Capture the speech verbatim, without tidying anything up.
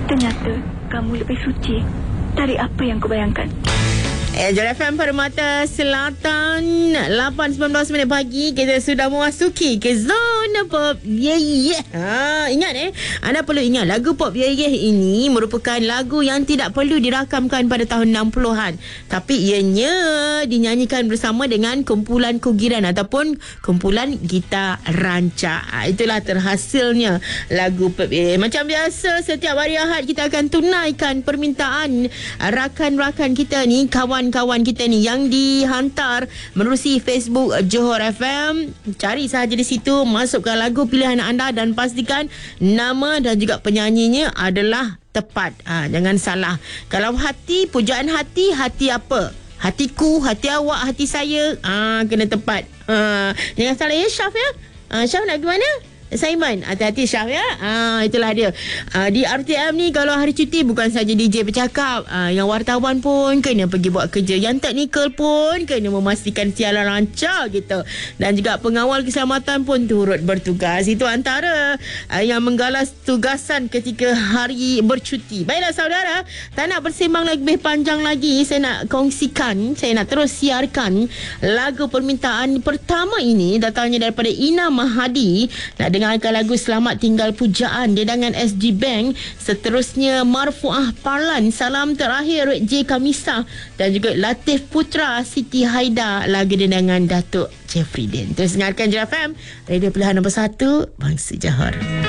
Ternyata kamu lebih suci dari apa yang kau bayangkan. Eh, Johor F M Permata Selatan, lapan sembilan belas minit pagi. Kita sudah memasuki ke zona pop yeah, yeah. Ha, ingat eh, anda perlu ingat lagu pop yeah, yeah ini merupakan lagu yang tidak perlu dirakamkan pada tahun enam puluhan, tapi ianya dinyanyikan bersama dengan kumpulan kugiran ataupun kumpulan gitar rancak. Ha, itulah terhasilnya lagu pop yeah. Macam biasa, setiap hari Ahad kita akan tunaikan permintaan rakan-rakan kita ni, kawan kawan kita ni yang dihantar menerusi Facebook Johor F M. Cari sahaja di situ, masukkan lagu pilihan anda dan pastikan nama dan juga penyanyinya adalah tepat. Ha, jangan salah. Kalau hati, pujaan hati, hati apa? Hatiku, hati awak, hati saya. Ah, ha, kena tepat. Ha, jangan salah ya, Syaf ya. Ha, Syaf nak ke mana? Simon, hati-hati Syaf ya. Ah, itulah dia. Ah, di R T M ni kalau hari cuti bukan saja D J bercakap, ah, yang wartawan pun kena pergi buat kerja, yang teknikal pun kena memastikan siaran lancar gitu, dan juga pengawal keselamatan pun turut bertugas. Itu antara ah, yang menggalas tugasan ketika hari bercuti. Baiklah saudara, tak nak bersembang lebih panjang lagi, saya nak kongsikan, saya nak terus siarkan lagu permintaan pertama ini, datangnya daripada Ina Mahadi. Nak dengarkan lagu Selamat Tinggal Pujaan Dedangan S G Bank. Seterusnya Marfuah Parlan, Salam Terakhir J Kamisa, dan juga Latif Putra Siti Haida, lagu dedangan Datuk Jeffrey Din. Terus dengarkan Johor F M, radio pilihan nombor satu Bangsa Johor.